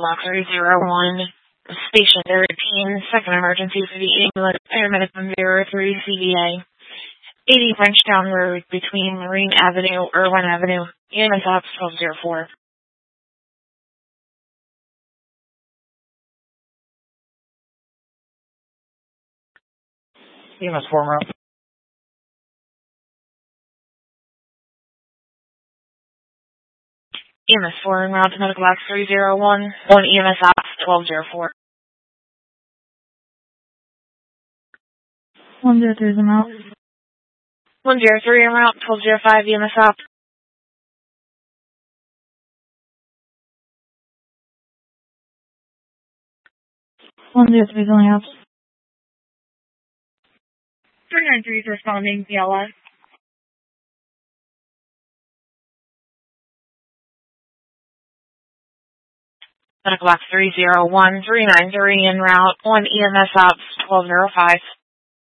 Block 301, Station 13, second emergency for the ambulance, paramedic from 03 CVA. 80 Frenchtown Road between Marine Avenue, Irwin Avenue, EMS Ops 1204. EMS 4 route. EMS 4 en route to Medical Box 301, 1 EMS Ops 1204. 103 is en route. 103 en route, 1205 EMS Ops. 103 is only ops. 393 is responding, BLS. Medical Box 301, 393 en route, 1 EMS Ops 1205.